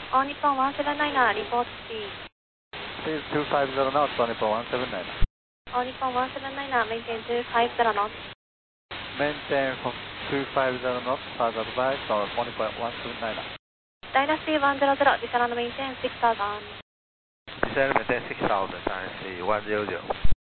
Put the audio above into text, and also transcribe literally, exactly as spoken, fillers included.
All Nippon one seven nine, report speed. Speed two five zero knots, All Nippon one seven nine. All Nippon one seven nine, maintain two five zero knots. Maintain from two five zero knots, further advice on All Nippon one seven nine. Dynasty one zero zero, descend and maintain six thousand. Descend and maintain six thousand, Dynasty one zero zero.